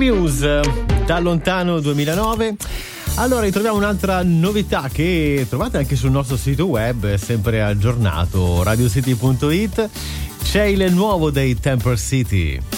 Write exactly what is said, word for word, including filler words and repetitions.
Muse, da lontano duemilanove. Allora, ritroviamo un'altra novità che trovate anche sul nostro sito web, sempre aggiornato, radio city punto it. C'è il nuovo dei Temper City.